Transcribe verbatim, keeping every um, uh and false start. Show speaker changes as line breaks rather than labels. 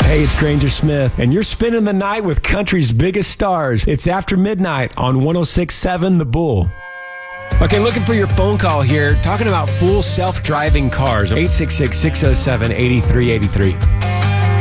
Hey, it's Granger Smith, and you're spending the night with country's biggest stars. It's After Midnight on one oh six point seven The Bull. Okay, looking for your phone call here, talking about full self-driving cars. eight six six, six oh seven, eight three eight three.